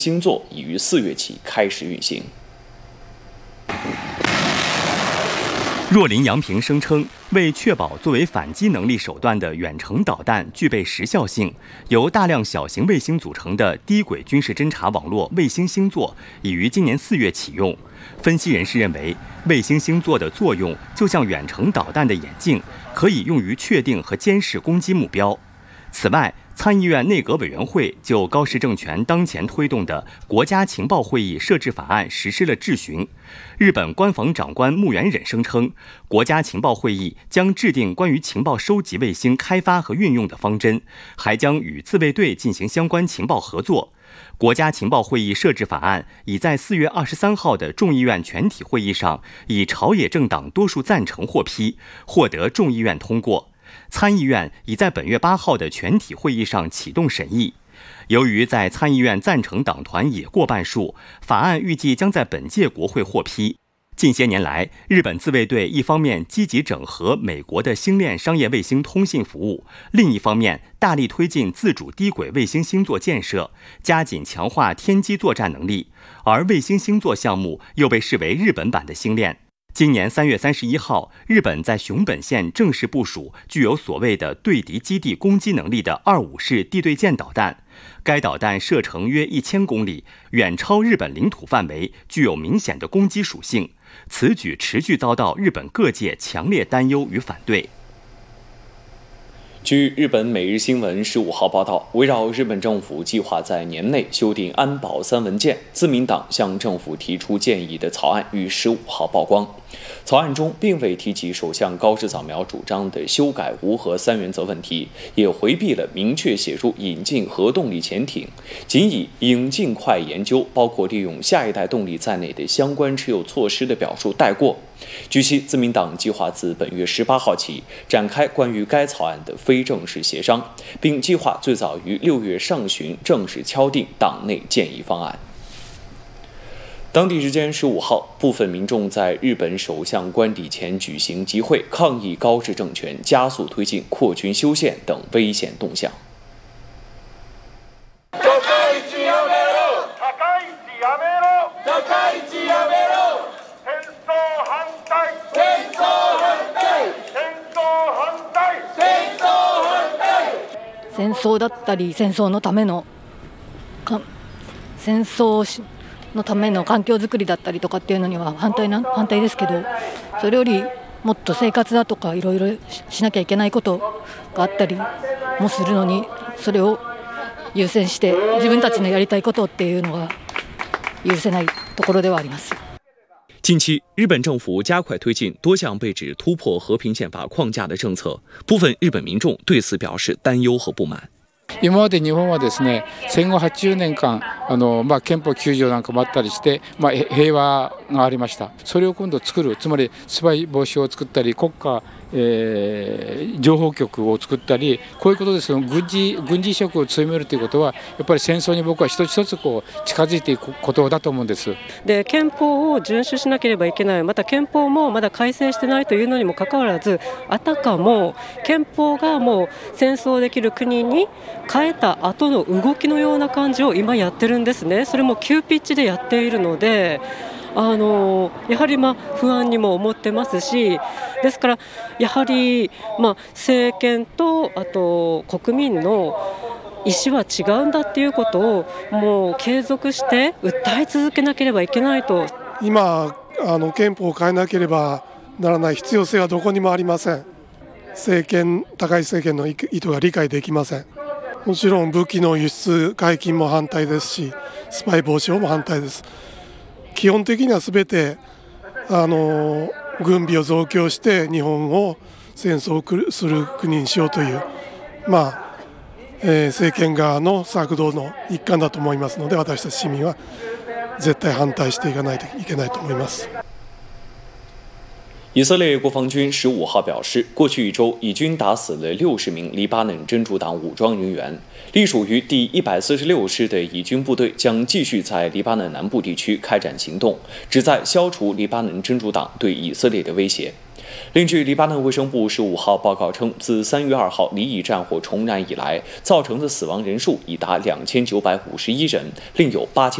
星座已于4月起开始运行。 若林洋平声称，为确保作为反击能力手段的远程导弹具备时效性，由大量小型卫星组成的低轨军事侦察网络卫星星座已于今年4月启用。分析人士认为，卫星星座的作用就像远程导弹的眼镜，可以用于确定和监视攻击目标。此外，参议院内阁委员会就高市政权当前推动的国家情报会议设置法案实施了质询。日本官房长官木原忍声称，国家情报会议将制定关于情报收集卫星开发和运用的方针，还将与自卫队进行相关情报合作。国家情报会议设置法案已在4月23号的众议院全体会议上以朝野政党多数赞成获批，获得众议院通过。参议院已在本月8号的全体会议上启动审议。由于在参议院赞成党团也过半数，法案预计将在本届国会获批。近些年来，日本自卫队一方面积极整合美国的星链商业卫星通信服务，另一方面大力推进自主低轨卫星星座建设，加紧强化天基作战能力，而卫星星座项目又被视为日本版的星链。今年3月31号，日本在熊本县正式部署具有所谓的对敌基地攻击能力的25式地对舰导弹。该导弹射程约1000公里，远超日本领土范围，具有明显的攻击属性。此举持续遭到日本各界强烈担忧与反对。 据日本每日新闻15号报道，围绕日本政府计划在年内修订安保3文件，自民党向政府提出建议的草案于15号曝光。草案中并未提及首相高市早苗主张的修改无核3原则问题，也回避了明确写入引进核动力潜艇，仅以应尽快研究包括利用下一代动力在内的相关持有措施的表述带过。据悉，自民党计划自本月18号起展开关于该草案的非正式协商，并计划最早于6月上旬正式敲定党内建议方案。当地时间15号，部分民众在日本首相官邸前举行集会，抗议高市政权加速推进扩军修宪等危险动向。 戦争だったり戦争のための戦争のための環境づくりだったりとかっていうのには反対ですけど、それよりもっと生活だとかいろいろしなきゃいけないことがあったりもするのに、それを優先して自分たちのやりたいことっていうのが許せないところではあります。 近期，日本政府加快推进多项被指突破和平宪法框架的政策，部分日本民众对此表示担忧和不満。 今まで日本はですね、戦後80年間憲法9条なんかもあったりして、平和がありました。それを今度作る、つまりスパイ防止を作ったり、国家情報局を作ったり、こういうことですけど、軍事意識を強めるということはやっぱり戦争に僕は一つ一つ近づいていくことだと思うんです。 で、憲法を遵守しなければいけない、また憲法もまだ改正してないというのにもかかわらず、あたかも憲法がもう戦争できる国に変えた後の動きのような感じを今やってるんですね。それも急ピッチでやっているので、やはり不安にも思ってますし、ですからやはり政権とあと国民の意思は違うんだっていうことをもう継続して訴え続けなければいけないと。 今憲法を変えなければならない必要性はどこにもありません。高い政権の意図が理解できません。もちろん武器の輸出解禁も反対ですし、スパイ防止法も反対です。基本的には全て軍備を増強して日本を戦争する国にしようという政権側の策動の一環だと思いますので、私たち市民は絶対反対していかないといけないと思います。 以色列国防军15号表示，过去1周，以军打死了60名黎巴嫩真主党武装人员。隶属于第146师的以军部队将继续在黎巴嫩南部地区开展行动，旨在消除黎巴嫩真主党对以色列的威胁。 另据黎巴嫩卫生部15号报告称，自3月2号黎以战火重燃以来，造成的死亡人数已达2951人，另有8000